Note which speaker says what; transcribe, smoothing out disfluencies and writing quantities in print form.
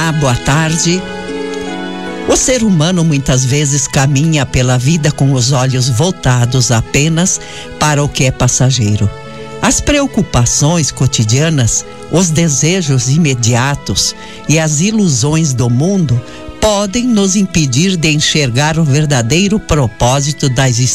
Speaker 1: Olá, boa tarde. O ser humano muitas vezes caminha pela vida com os olhos voltados apenas para o que é passageiro. As preocupações cotidianas, os desejos imediatos e as ilusões do mundo podem nos impedir de enxergar o verdadeiro propósito da existência.